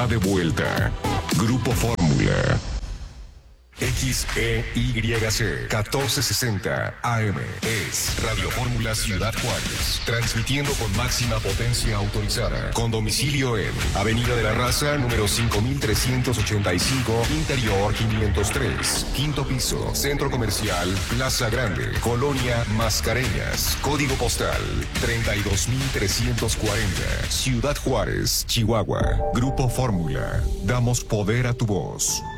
está de vuelta. Grupo Fórmula. XEYC 1460 AM es Radio Fórmula Ciudad Juárez, transmitiendo con máxima potencia autorizada, con domicilio en Avenida de la Raza, número 5385, Interior 503, quinto piso, Centro Comercial Plaza Grande, Colonia Mascareñas, código postal 32340, Ciudad Juárez, Chihuahua. Grupo Fórmula, damos poder a tu voz.